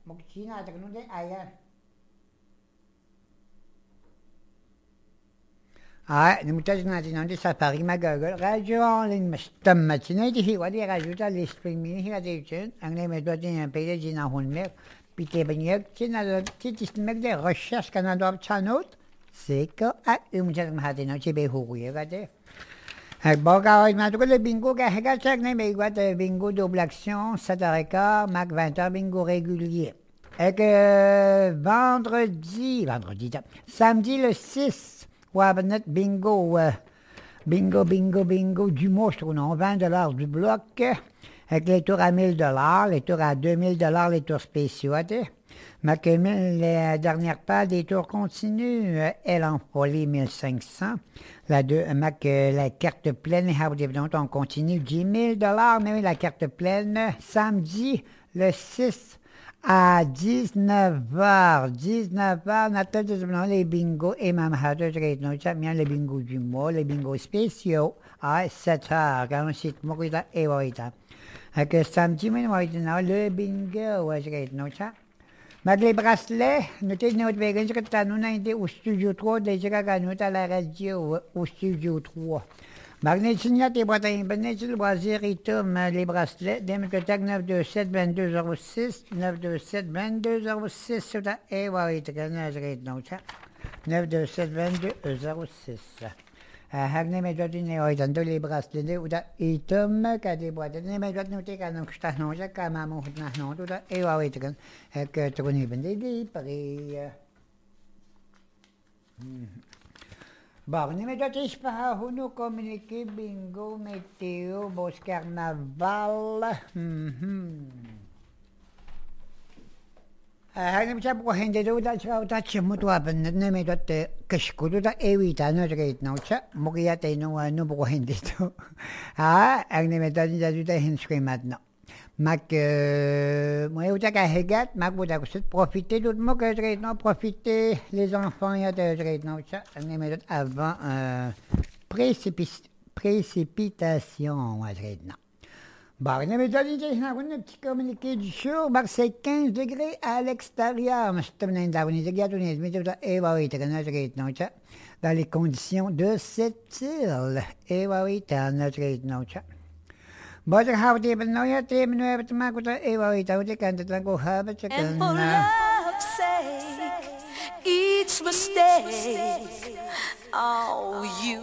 Mukchina tagnunde ayan. نمتاز نادي سفری مگاگر رجال مستمتینه دیگه ولی رجوتا لیسترینگی هی دیگه انگلی مدادین پیدا جینا هنمر بیته بنیاد چه ندارد چه دیستمک ده رشش کنند آب چنود سیکا نمتاز مهدینا چه به حقوقی گده باقا های مدرول بینگو که هگر چک نمیگوید بینگو دوبلکسیون صدرکا مک 20 بینگو régulier et que samedi le 6 Wabnet bingo, bingo, du monstre, non, $20 du bloc, avec les tours à $1000, les tours à $2000, les tours spéciaux, la dernière part des tours continus, elle en folie 1500, la carte pleine, on continue $10 000, mais la carte pleine, samedi, le 6, à 19h, les bingos et même les bingos du mois, les bingos spéciaux à 7h, quand on s'est mouru et voilà. Avec samedi, le bingo, mais les bracelets, nous étions notre végan, au studio 3, déjà à la radio, au studio 3. Magnétinia, tes boîtes à Imbanet, le Brésil, les bracelets, Demecotac 927-2206, 927-2206, sur la Ewa, 927-2206. Hagne Medodine, dans les bracelets, ou da Itum, qu'à des boîtes, les méthodes notées qu'à nos stations, qu'à maman, ou da Ewa, que tu connais bien des Paris. Bon, ni méthode pas nous communiquer bingo, météo, beau carnaval. Hani bize bu hindi de uda çıra çimut var ben ne méthode kışkudu da evita ne reit nauça mugiyate no bu hindi de. Hani méthode de uda hinskrimat no. Mac moi uda ka hegat mac uda ko profiter de mo que reit no profiter les enfants ya de reit nauça hani méthode avant précipitation wa reit no. Bon, les méthodes, on petit communiqué du jour, c'est 15 degrés à l'extérieur. Dans les conditions de cette île. Et oui, t'as notre note. Bon, je have the noya, the no, but my good, et oui, t'as dit quand tu go have it. And for love's sake, each mistake, oh, you